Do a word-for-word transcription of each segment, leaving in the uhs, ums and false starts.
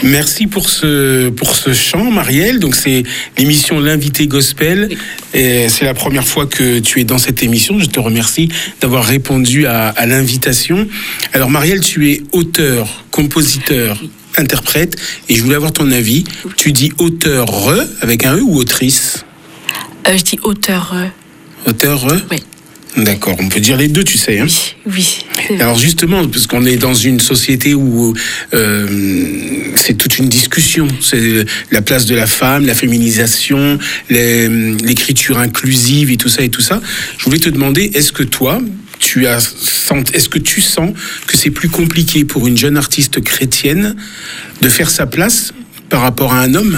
Merci pour ce, pour ce chant, Marielle. Donc, c'est l'émission L'invité Gospel. Oui. Et c'est la première fois que tu es dans cette émission. Je te remercie d'avoir répondu à, à l'invitation. Alors, Marielle, tu es auteur, compositeur, oui. interprète. Et je voulais avoir ton avis. Oui. Tu dis auteur avec un E ou autrice? euh, Je dis auteur. Auteur Oui. D'accord, on peut dire les deux, tu sais. Hein. Oui, oui. Alors justement, parce qu'on est dans une société où euh, c'est toute une discussion. C'est la place de la femme, la féminisation, les, l'écriture inclusive et tout ça et tout ça. Je voulais te demander, est-ce que toi, tu as, est-ce que tu sens que c'est plus compliqué pour une jeune artiste chrétienne de faire sa place par rapport à un homme?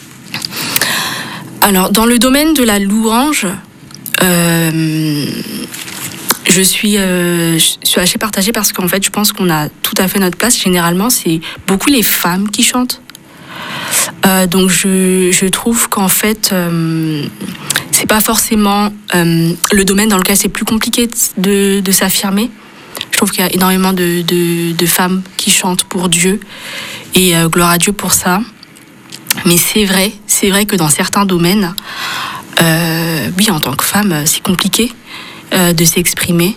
Alors, dans le domaine de la louange, Euh, je suis, euh, je suis assez partagée parce qu'en fait, je pense qu'on a tout à fait notre place. Généralement, c'est beaucoup les femmes qui chantent. Euh, donc, je, je trouve qu'en fait, euh, c'est pas forcément euh, le domaine dans lequel c'est plus compliqué de, de s'affirmer. Je trouve qu'il y a énormément de, de, de femmes qui chantent pour Dieu et euh, gloire à Dieu pour ça. Mais c'est vrai, c'est vrai que dans certains domaines, Euh, oui, en tant que femme, c'est compliqué euh, de s'exprimer.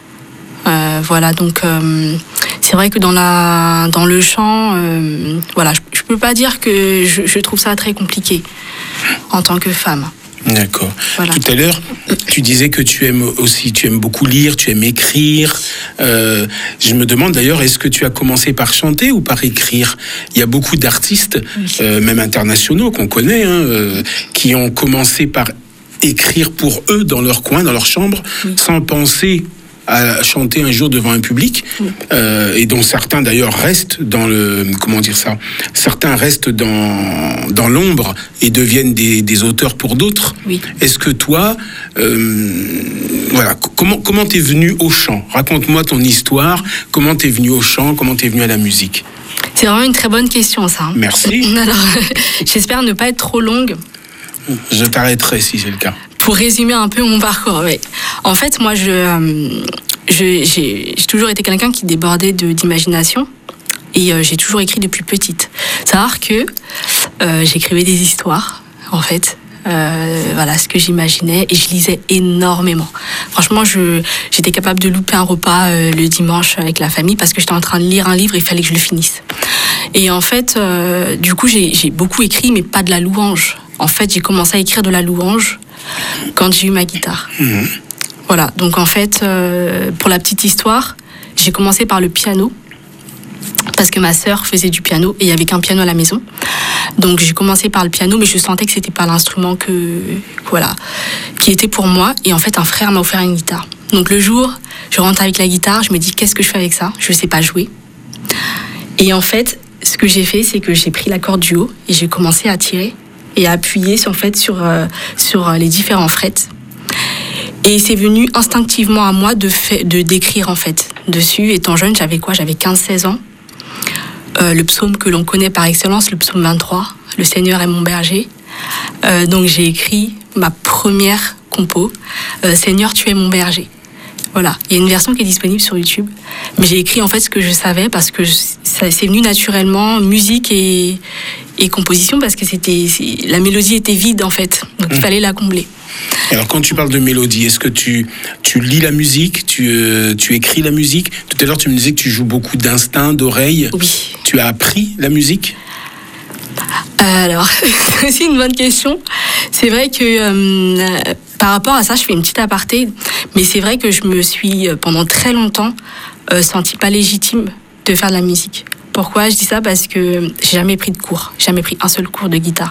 Euh, voilà, donc euh, c'est vrai que dans la dans le chant, euh, voilà, je, je peux pas dire que je, je trouve ça très compliqué en tant que femme. D'accord. Voilà. Tout à l'heure, tu disais que tu aimes aussi, tu aimes beaucoup lire, tu aimes écrire. Euh, je me demande d'ailleurs, est-ce que tu as commencé par chanter ou par écrire? Il y a beaucoup d'artistes, oui. euh, même internationaux qu'on connaît, hein, euh, qui ont commencé par écrire pour eux dans leur coin, dans leur chambre, oui. sans penser à chanter un jour devant un public, oui. euh, et dont certains d'ailleurs restent dans le, comment dire ça, certains restent dans dans l'ombre et deviennent des, des auteurs pour d'autres. Oui. Est-ce que toi, euh, voilà, comment comment t'es venu au chant? Raconte-moi ton histoire. Comment t'es venu au chant? Comment t'es venu à la musique? C'est vraiment une très bonne question, ça. Merci. Alors, j'espère ne pas être trop longue. Je t'arrêterai si c'est le cas. Pour résumer un peu mon parcours, oui. En fait, moi, je, euh, je, j'ai, j'ai toujours été quelqu'un qui débordait de, d'imagination. Et euh, j'ai toujours écrit depuis petite. C'est-à-dire que euh, j'écrivais des histoires, en fait. Euh, voilà, ce que j'imaginais. Et je lisais énormément. Franchement, je, j'étais capable de louper un repas euh, le dimanche avec la famille parce que j'étais en train de lire un livre et il fallait que je le finisse. Et en fait, euh, du coup, j'ai, j'ai beaucoup écrit, mais pas de la louange. En fait, j'ai commencé à écrire de la louange quand j'ai eu ma guitare. Mmh. Voilà, donc en fait, euh, pour la petite histoire, j'ai commencé par le piano, parce que ma sœur faisait du piano, et il n'y avait qu'un piano à la maison. Donc j'ai commencé par le piano, mais je sentais que c'était pas l'instrument que, voilà, qui était pour moi. Et en fait, un frère m'a offert une guitare. Donc le jour, je rentre avec la guitare, je me dis, qu'est-ce que je fais avec ça? Je ne sais pas jouer. Et en fait, ce que j'ai fait, c'est que j'ai pris la corde du haut, et j'ai commencé à tirer, et à appuyer en fait, sur, euh, sur les différents frets. Et c'est venu instinctivement à moi de, fait, de d'écrire en fait dessus. Étant jeune, j'avais quoi? J'avais quinze seize ans. Euh, le psaume que l'on connaît par excellence, le psaume vingt-trois, « Le Seigneur est mon berger ». Euh, donc j'ai écrit ma première compo, euh, « Seigneur, tu es mon berger ». Voilà, il y a une version qui est disponible sur YouTube. Mais j'ai écrit en fait ce que je savais parce que ça c'est venu naturellement, musique et, et composition, parce que c'était, la mélodie était vide en fait, donc mmh. il fallait la combler. Alors quand tu parles de mélodie, est-ce que tu, tu lis la musique, tu, euh, tu écris la musique? Tout à l'heure tu me disais que tu joues beaucoup d'instinct, d'oreille. Oui. Tu as appris la musique? Alors, c'est aussi une bonne question. C'est vrai que euh, par rapport à ça, je fais une petite aparté, mais c'est vrai que je me suis pendant très longtemps euh, sentie pas légitime de faire de la musique. Pourquoi je dis ça? Parce que j'ai jamais pris de cours, jamais pris un seul cours de guitare.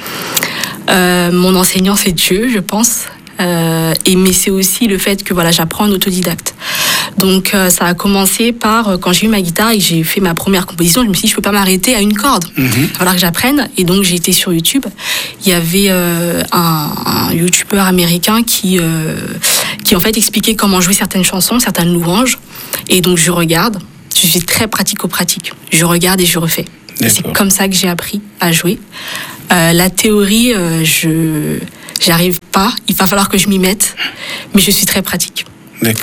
Euh, mon enseignant, c'est Dieu, je pense. Euh, et mais c'est aussi le fait que voilà, j'apprends en autodidacte. Donc euh, ça a commencé par euh, quand j'ai eu ma guitare et que j'ai fait ma première composition, je me suis dit je peux pas m'arrêter à une corde. Mm-hmm. Il va falloir que j'apprenne. Et donc j'ai été sur YouTube. Il y avait euh, un, un YouTuber américain qui euh, qui en fait expliquait comment jouer certaines chansons, certaines louanges. Et donc je regarde. Je suis très pratico-pratique. Je regarde et je refais. Et c'est comme ça que j'ai appris à jouer. Euh, la théorie, euh, je j'arrive pas. Il va falloir que je m'y mette, mais je suis très pratique. D'accord.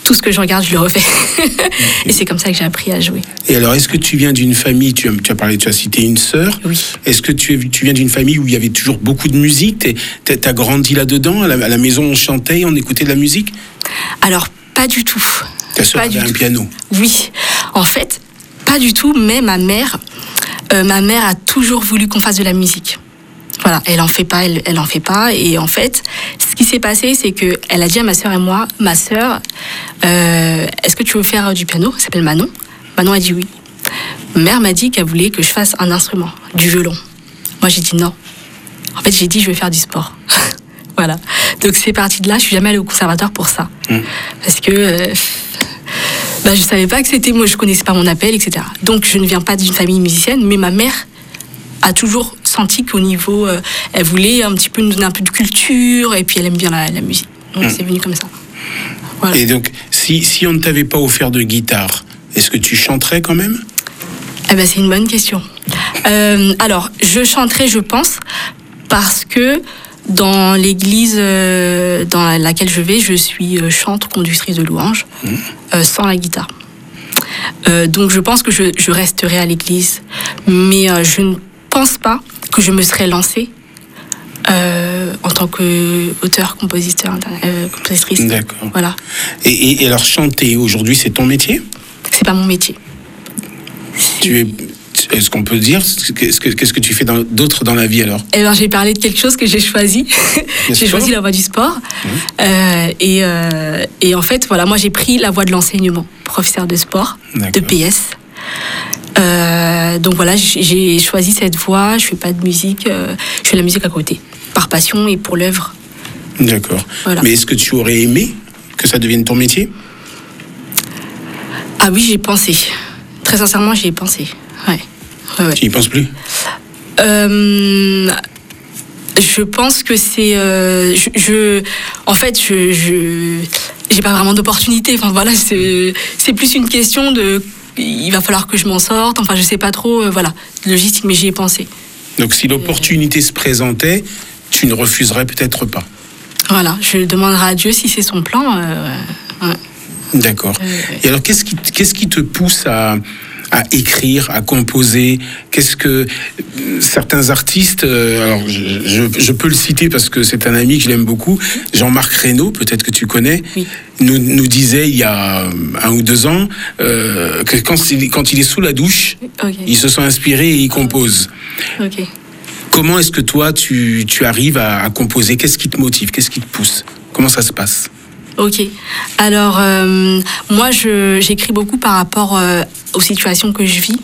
tout ce que je regarde, je le refais. Et c'est comme ça que j'ai appris à jouer. Et alors, est-ce que tu viens d'une famille, tu as, tu as parlé, tu as cité une sœur. Oui. Est-ce que tu, es, tu viens d'une famille où il y avait toujours beaucoup de musique? Tu as grandi là-dedans? À la, à la maison, on chantait, on écoutait de la musique? Alors, pas du tout. Ta sœur avait un tout. piano? Oui. En fait, pas du tout, mais ma mère, euh, ma mère a toujours voulu qu'on fasse de la musique. Voilà, elle en fait pas, elle, elle en fait pas. Et en fait, ce qui s'est passé, c'est que elle a dit à ma sœur et moi, ma sœur, euh, est-ce que tu veux faire du piano? Elle s'appelle Manon. Manon a dit oui. Ma mère m'a dit qu'elle voulait que je fasse un instrument, du violon. Moi, j'ai dit non. En fait, j'ai dit je vais faire du sport. Voilà. Donc c'est parti de là. Je suis jamais allée au conservatoire pour ça, mmh. parce que euh, bah, je savais pas que c'était moi, je connaissais pas mon appel, et cetera. Donc je ne viens pas d'une famille musicienne, mais ma mère a toujours senti qu'au niveau, euh, elle voulait un petit peu nous donner un peu de culture, et puis elle aime bien la, la musique. Donc mmh. c'est venu comme ça. Voilà. Et donc, si, si on ne t'avait pas offert de guitare, est-ce que tu chanterais quand même? Eh ben, c'est une bonne question. Euh, alors, je chanterais, je pense, parce que dans l'église euh, dans laquelle je vais, je suis euh, chantre, conductrice de louange, mmh. euh, sans la guitare. Euh, donc je pense que je, je resterai à l'église, mais euh, je ne pense pas que je me serais lancée euh, en tant qu'auteur, compositeur, euh, compositrice. D'accord. Voilà. Et, et, et alors chanter aujourd'hui, c'est ton métier? C'est pas mon métier. Tu es... Est-ce qu'on peut dire qu'est-ce que, qu'est-ce que tu fais dans, d'autre dans la vie alors? Eh ben, j'ai parlé de quelque chose que j'ai choisi. J'ai choisi la voie du sport. Mmh. Euh, et, euh, et en fait, voilà, moi j'ai pris la voie de l'enseignement, professeur de sport, D'accord. de P S. Euh, donc voilà, j'ai choisi cette voie. Je fais pas de musique, euh, je fais de la musique à côté, par passion et pour l'œuvre. D'accord. Voilà. Mais est-ce que tu aurais aimé que ça devienne ton métier? Ah oui, j'ai pensé. Très sincèrement, j'y ai pensé. Ouais. Ouais, ouais. Tu n'y penses plus? euh, Je pense que c'est... Euh, je, je, en fait, je je j'ai pas vraiment d'opportunité. Enfin, voilà, c'est plus une question de... Il va falloir que je m'en sorte. Enfin, je sais pas trop. Euh, voilà, logistique, mais j'y ai pensé. Donc, si l'opportunité euh... se présentait, tu ne refuserais peut-être pas? Voilà, je demanderai à Dieu si c'est son plan. Euh, ouais. D'accord. Euh, ouais. Et alors, qu'est-ce qui, qu'est-ce qui te pousse à... à écrire, à composer? Qu'est-ce que certains artistes, euh, alors je, je, je peux le citer parce que c'est un ami que je l'aime beaucoup, Jean-Marc Reynaud, peut-être que tu connais, oui. nous, nous disait il y a un ou deux ans euh, que quand il, quand il est sous la douche, okay. il se sent inspiré et il compose. Okay. Comment est-ce que toi tu, tu arrives à, à composer? Qu'est-ce qui te motive? Qu'est-ce qui te pousse? Comment ça se passe? Ok. Alors, euh, moi, j'écris beaucoup par rapport euh, aux situations que je vis.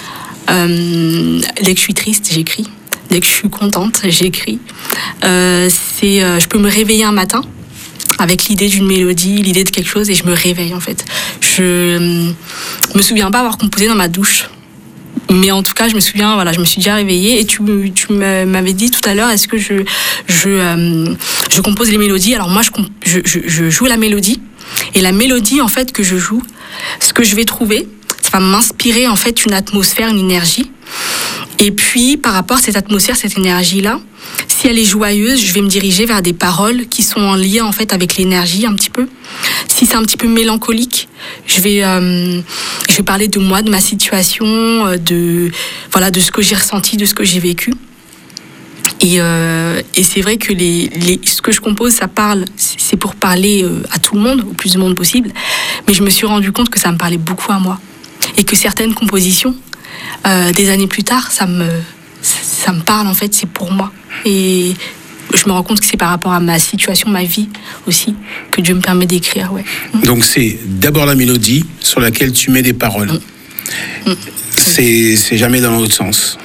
Euh, dès que je suis triste, j'écris. Dès que je suis contente, j'écris. Euh, c'est, euh, je peux me réveiller un matin avec l'idée d'une mélodie, l'idée de quelque chose, et je me réveille, en fait. Je euh, me souviens pas avoir composé dans ma douche. Mais en tout cas, je me souviens, voilà, je me suis déjà réveillée. Et tu, tu m'avais dit tout à l'heure, est-ce que je, je, euh, je compose les mélodies? Alors moi, je, je, je, je joue la mélodie. Et la mélodie, en fait, que je joue, ce que je vais trouver, ça va m'inspirer, en fait, une atmosphère, une énergie. Et puis, par rapport à cette atmosphère, cette énergie-là, si elle est joyeuse, je vais me diriger vers des paroles qui sont en lien, en fait, avec l'énergie, un petit peu. Si c'est un petit peu mélancolique, je vais, euh, je vais parler de moi, de ma situation, de, voilà, de ce que j'ai ressenti, de ce que j'ai vécu. Et, euh, et c'est vrai que les, les, ce que je compose, ça parle, c'est pour parler euh, à tout le monde, au plus de monde possible. Mais je me suis rendu compte que ça me parlait beaucoup à moi. Et que certaines compositions, euh, des années plus tard, ça me, ça me parle, en fait, c'est pour moi. Et je me rends compte que c'est par rapport à ma situation, ma vie aussi, que Dieu me permet d'écrire. Ouais. Donc c'est d'abord la mélodie sur laquelle tu mets des paroles. Mmh. Mmh. C'est, c'est jamais dans l'autre sens.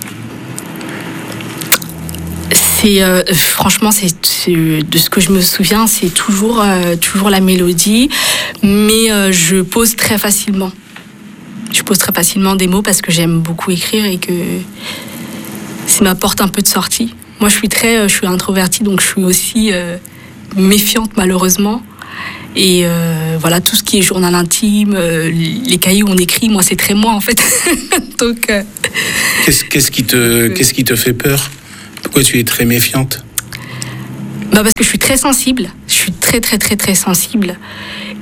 C'est euh, franchement, c'est, c'est de ce que je me souviens, c'est toujours euh, toujours la mélodie, mais euh, je pose très facilement. Je pose très facilement des mots parce que j'aime beaucoup écrire et que c'est ma porte un peu de sortie. Moi, je suis très, je suis introvertie, donc je suis aussi euh, méfiante malheureusement. Et euh, voilà, tout ce qui est journal intime, euh, les cahiers où on écrit, moi, c'est très moi en fait. donc. Euh... Qu'est-ce, qu'est-ce qui te, qu'est-ce qui te fait peur? Pourquoi tu es très méfiante? Bah parce que je suis très sensible. Je suis très très très très sensible.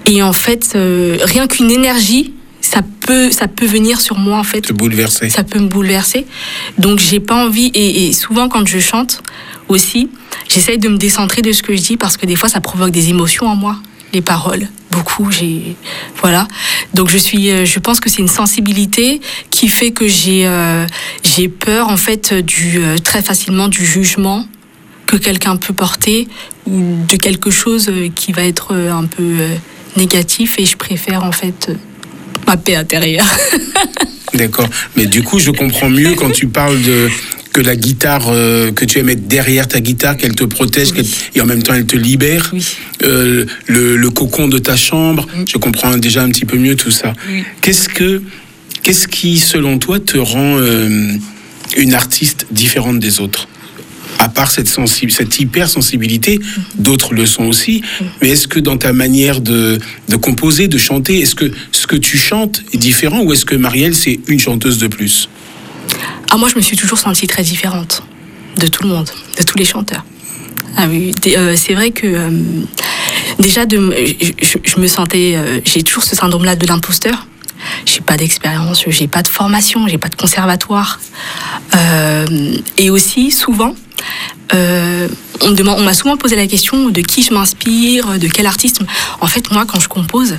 Et en fait, euh, rien qu'une énergie, ça peut, ça peut venir sur moi, en fait. Te bouleverser. Ça peut me bouleverser. Donc, j'ai pas envie. Et, et souvent, quand je chante aussi, j'essaye de me décentrer de ce que je dis parce que des fois, ça provoque des émotions en moi, les paroles. Beaucoup, j'ai. Voilà. Donc, je suis. Je pense que c'est une sensibilité qui fait que j'ai, euh, j'ai peur, en fait, du, euh, très facilement du jugement que quelqu'un peut porter ou de quelque chose qui va être un peu euh, négatif, et je préfère, en fait, ma paix intérieure. D'accord. Mais du coup, je comprends mieux quand tu parles de que la guitare, euh, que tu aimes être derrière ta guitare, qu'elle te protège, oui. Et en même temps elle te libère. Oui. Euh, le, le cocon de ta chambre, oui. Je comprends déjà un petit peu mieux tout ça. Oui. Qu'est-ce que, qu'est-ce qui, selon toi, te rend euh, une artiste différente des autres ? À part cette, sensi- cette hypersensibilité, mmh. D'autres le sont aussi, mmh. Mais est-ce que dans ta manière de, de composer, de chanter, est-ce que ce que tu chantes est différent, ou est-ce que Marielle, c'est une chanteuse de plus ? Ah, moi, je me suis toujours sentie très différente de tout le monde, de tous les chanteurs. Ah oui, euh, c'est vrai que euh, déjà, de, je, je, je me sentais, euh, j'ai toujours ce syndrome-là de l'imposteur. J'ai pas d'expérience, j'ai pas de formation, j'ai pas de conservatoire, euh, et aussi souvent. Euh, on, demande, on m'a souvent posé la question de qui je m'inspire, de quel artiste. En fait, moi, quand je compose,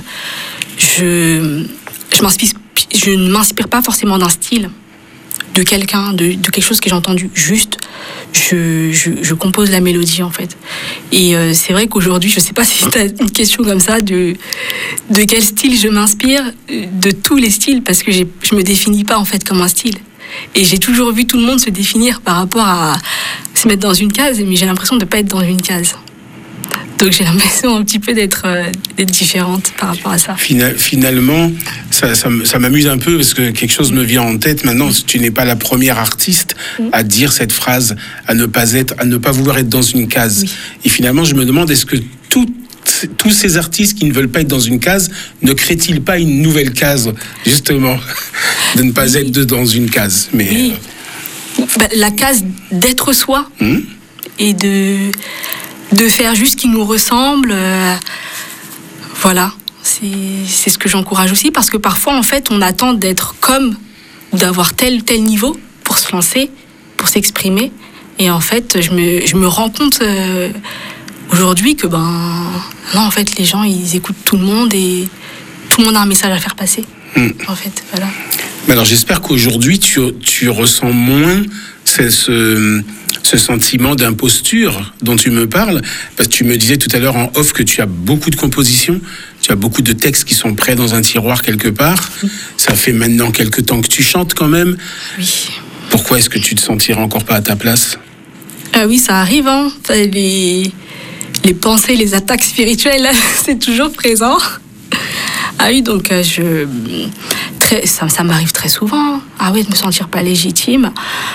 je, je, m'inspire, je ne m'inspire pas forcément d'un style, de quelqu'un, de, de quelque chose que j'ai entendu. Juste, je, je, je compose la mélodie, en fait. Et euh, c'est vrai qu'aujourd'hui, je ne sais pas si tu as une question comme ça, de, de quel style je m'inspire, de tous les styles, parce que j'ai, je ne me définis pas, en fait, comme un style. Et j'ai toujours vu tout le monde se définir par rapport à se mettre dans une case, mais j'ai l'impression de ne pas être dans une case. Donc j'ai l'impression un petit peu d'être, euh, d'être différente par rapport à ça. Final, finalement, ça, ça, ça m'amuse un peu parce que quelque chose me vient en tête. Maintenant, tu n'es pas la première artiste à dire cette phrase, à ne pas être, à ne pas vouloir être dans une case. Oui. Et finalement, je me demande, est-ce que tout tous ces artistes qui ne veulent pas être dans une case ne créent-ils pas une nouvelle case, justement, de ne pas oui. être dans une case, mais oui. euh... bah, la case d'être soi, mmh. et de, de faire juste ce qui nous ressemble, euh, voilà, c'est, c'est ce que j'encourage aussi, parce que parfois, en fait, on attend d'être comme, ou d'avoir tel tel niveau pour se lancer, pour s'exprimer, et en fait, je me, je me rends compte... Euh, aujourd'hui que ben non, en fait les gens ils écoutent tout le monde et tout le monde a un message à faire passer. Mmh. En fait, voilà. Mais alors j'espère qu'aujourd'hui tu, tu ressens moins ce, ce, ce sentiment d'imposture dont tu me parles, parce que tu me disais tout à l'heure en off que tu as beaucoup de compositions, tu as beaucoup de textes qui sont prêts dans un tiroir quelque part. Mmh. Ça fait maintenant quelque temps que tu chantes quand même. Oui. Pourquoi est-ce que tu te sentirais encore pas à ta place ? Ah oui, ça arrive, hein. Les... Les pensées, les attaques spirituelles, c'est toujours présent. Ah oui, donc euh, je, très, ça, ça m'arrive très souvent. Ah oui, de me sentir pas légitime.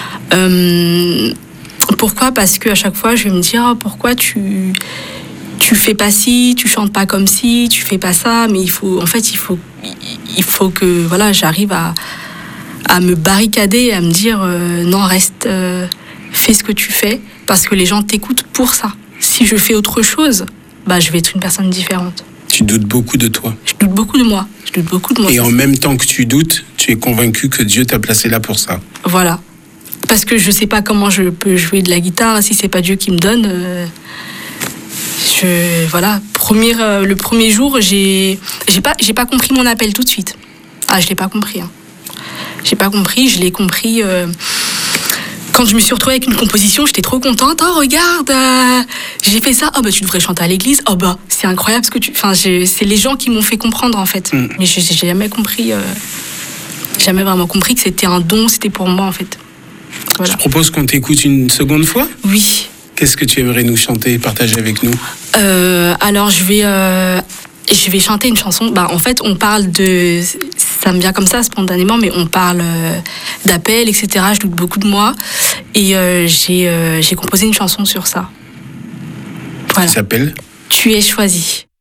Euh, pourquoi ? Parce qu'à chaque fois, je vais me dire, oh, pourquoi tu tu fais pas ci, tu chantes pas comme ci, tu fais pas ça. Mais il faut, en fait, il faut, il faut que, voilà, j'arrive à à me barricader, à me dire, euh, non, reste, euh, fais ce que tu fais, parce que les gens t'écoutent pour ça. Si je fais autre chose, bah, je vais être une personne différente. Tu doutes beaucoup de toi. Je doute beaucoup de moi. Je doute beaucoup de moi. Et en même temps que tu doutes, tu es convaincu que Dieu t'a placé là pour ça. Voilà. Parce que je ne sais pas comment je peux jouer de la guitare si ce n'est pas Dieu qui me donne. Euh, je, voilà. Premier, euh, le premier jour, j'ai, j'ai pas, j'ai pas compris mon appel tout de suite. Ah, je ne l'ai pas compris. Hein. Je n'ai pas compris. Je l'ai compris... Euh, Quand je me suis retrouvée avec une composition, j'étais trop contente. Oh, regarde, euh, j'ai fait ça. Oh, bah, tu devrais chanter à l'église. Oh, bah, c'est incroyable ce que tu... Enfin, j'ai... c'est les gens qui m'ont fait comprendre, en fait. Mm. Mais j'ai, j'ai jamais compris... Euh... J'ai jamais vraiment compris que c'était un don, c'était pour moi, en fait. Voilà. Je propose qu'on t'écoute une seconde fois. Oui. Qu'est-ce que tu aimerais nous chanter, partager avec nous ? euh, Alors, je vais... Euh... Je vais chanter une chanson. Bah, en fait, on parle de... Ça me vient comme ça, spontanément, mais on parle euh, d'appel, et cetera. Je doute beaucoup de moi. Et euh, j'ai, euh, j'ai composé une chanson sur ça. Voilà. Ça s'appelle ? Tu es choisi.